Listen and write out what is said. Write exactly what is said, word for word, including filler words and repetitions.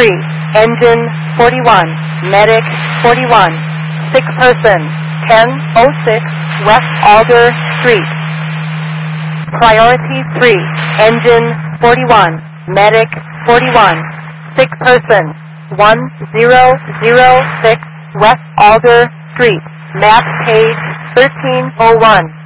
three, engine forty-one, medic forty-one, sick person ten oh six West Alder Street. Priority three, engine forty-one, medic forty-one, sick person one zero zero six West Alder Street. Map page thirteen oh one.